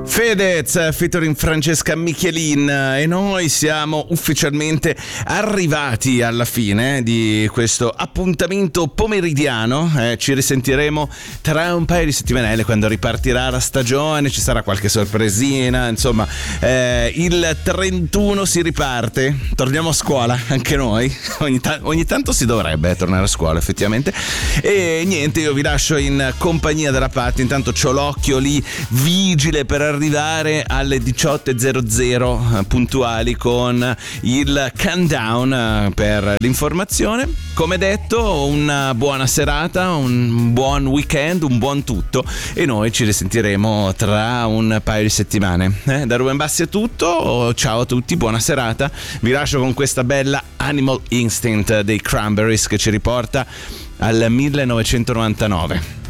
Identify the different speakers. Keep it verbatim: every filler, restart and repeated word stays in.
Speaker 1: Fedez featuring Francesca Michelin, e noi siamo ufficialmente arrivati alla fine di questo appuntamento pomeridiano. Eh, ci risentiremo tra un paio di settimanelle quando ripartirà la stagione, ci sarà qualche sorpresina, insomma eh, il trentuno si riparte, torniamo a scuola anche noi, ogni, ta- ogni tanto si dovrebbe tornare a scuola effettivamente, e niente, io vi lascio in compagnia della Patti, intanto c'ho l'occhio lì vigile per arrivare alle diciotto e zero zero puntuali con il countdown per l'informazione. Come detto, una buona serata, un buon weekend, un buon tutto, e noi ci risentiremo tra un paio di settimane. Eh, da Ruben Bassi è tutto, ciao a tutti, buona serata, vi lascio con questa bella Animal Instinct dei Cranberries che ci riporta al millenovecentonovantanove.